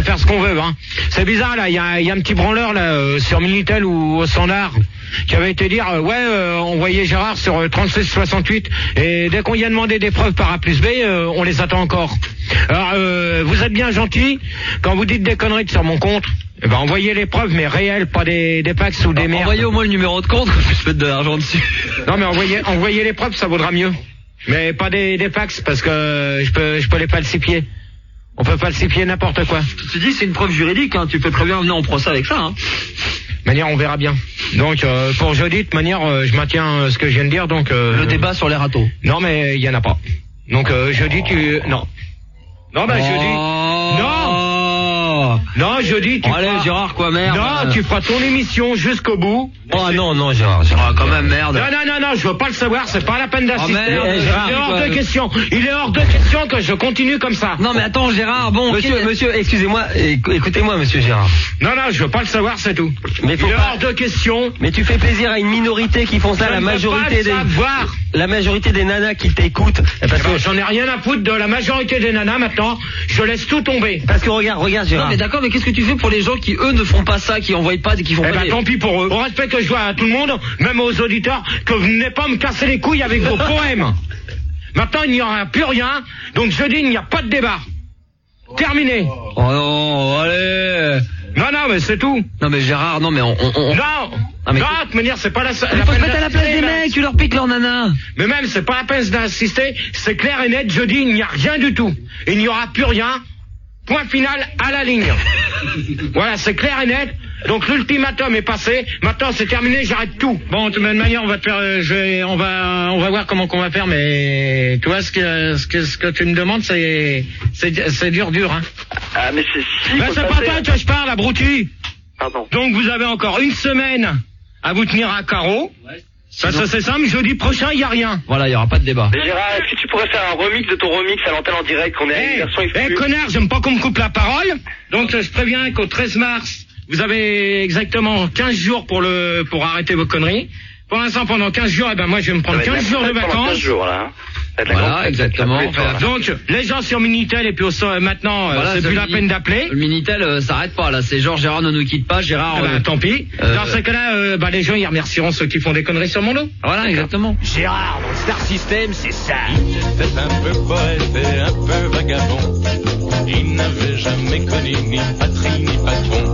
faire ce qu'on veut, hein. C'est bizarre, là, il y a un petit branleur, là, sur Minitel ou au Standard, qui avait été dire, on voyait Gérard sur 36-68, et dès qu'on y a demandé des preuves par A plus B, on les attend encore. Alors, vous êtes bien gentil, quand vous dites des conneries sur mon compte, eh ben, envoyez les preuves, mais réelles, pas des fax ou des merdes. Envoyez au moins le numéro de compte, que je puisse mettre de l'argent dessus. Non, mais envoyez les preuves, ça vaudra mieux. Mais pas des fax, parce que je peux les falsifier. On peut falsifier n'importe quoi. Tu dis, c'est une preuve juridique, hein. Tu peux très bien venir en procès avec ça, hein. De manière, on verra bien. Donc, pour jeudi, de manière, je maintiens ce que je viens de dire, donc... Le débat sur les râteaux. Non, mais il y en a pas. Donc, jeudi, non. Non, bah, jeudi... Non! Non, jeudi, tu allez, feras... Gérard, quoi, merde. Non, tu feras ton émission jusqu'au bout. Oh, non, Gérard, quand même, merde. Non, je veux pas le savoir, c'est pas la peine d'assister. Oh, merde, Gérard, il est hors de question. Il est hors de question que je continue comme ça. Non, mais attends, Gérard, bon... Monsieur, excusez-moi, écoutez-moi, monsieur Gérard. Non, je veux pas le savoir, c'est tout. Mais il est hors de question. Mais tu fais plaisir à une minorité qui font ça, la majorité des nanas qui t'écoutent. Parce que j'en ai rien à foutre de la majorité des nanas maintenant. Je laisse tout tomber. Parce que regarde, Gérard. Non, mais d'accord, mais qu'est-ce que tu fais pour les gens qui, eux, ne font pas ça, qui envoient pas, qui font pas tant pis pour eux. Au respect que je dois à tout le monde, même aux auditeurs, que vous venez pas me casser les couilles avec vos poèmes. Maintenant, il n'y aura plus rien. Donc, je dis, il n'y a pas de débat. Terminé. Oh non, allez. Non, mais c'est tout. Non, mais Gérard, non, mais on... Non, de manière, c'est pas la... Il faut se mettre à la place des mecs, tu leur piques leur nana. Mais même, c'est pas la peine d'insister, c'est clair et net, je dis, il n'y a rien du tout. Il n'y aura plus rien. Point final à la ligne. Voilà, c'est clair et net. Donc l'ultimatum est passé. Maintenant c'est terminé, j'arrête tout. Bon, de toute manière, on va te faire, on va voir comment qu'on va faire. Mais tu vois ce que tu me demandes, c'est dur, hein. Ah mais c'est c'est pas toi que je parle, abruti. Pardon. Donc vous avez encore une semaine à vous tenir à carreau. Ouais. Ça c'est simple, jeudi prochain, il y a rien. Voilà, il y aura pas de débat. Mais Gérard, est-ce que tu pourrais faire un remix de ton remix à l'antenne en direct, qu'on ait une version exclusive? Connard, j'aime pas qu'on me coupe la parole. Donc je préviens qu'au 13 mars, vous avez exactement 15 jours pour arrêter vos conneries. Pour l'instant, pendant 15 jours, moi je vais me prendre 15 jours de vacances. 15 jours, là. Voilà, exactement. Donc, les gens sur Minitel et puis maintenant, c'est plus la peine d'appeler. Le Minitel s'arrête pas, là. C'est genre, Gérard ne nous quitte pas, Gérard... tant pis. Dans ce cas-là, les gens, ils remercieront ceux qui font des conneries sur mon dos. Voilà, exactement. Gérard, dans Star System, c'est ça. Il était un peu poète et un peu vagabond. Il n'avait jamais connu ni patrie ni patron.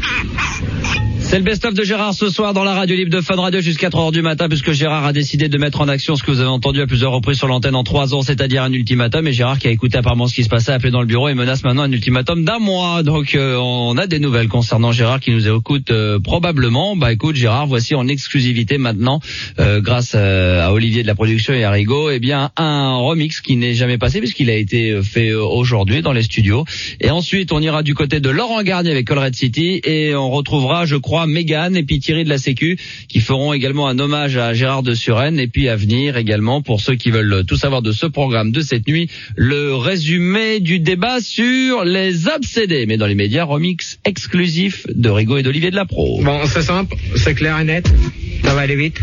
C'est le best-of de Gérard ce soir dans la radio libre de Fun Radio jusqu'à 3h du matin, puisque Gérard a décidé de mettre en action ce que vous avez entendu à plusieurs reprises sur l'antenne en 3 ans, c'est-à-dire un ultimatum. Et Gérard, qui a écouté apparemment ce qui se passait, a appelé dans le bureau et menace maintenant un ultimatum d'1 mois. Donc on a des nouvelles concernant Gérard qui nous écoute probablement. Écoute Gérard, voici en exclusivité maintenant, grâce à Olivier de la production et à Rigaud, un remix qui n'est jamais passé puisqu'il a été fait aujourd'hui dans les studios. Et ensuite on ira du côté de Laurent Garnier avec Colruyt City et on retrouvera, je crois, Mégane et puis Thierry de la Sécu qui feront également un hommage à Gérard de Suresnes. Et puis à venir également, pour ceux qui veulent tout savoir de ce programme de cette nuit, le résumé du débat sur les obsédés. Mais dans les médias, remix exclusif de Rigaud et d'Olivier de la Pro. Bon, c'est simple, c'est clair et net, ça va aller vite.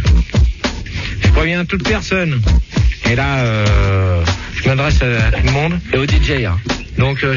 Je préviens toute personne. Et là, je m'adresse à tout le monde et au DJ. Donc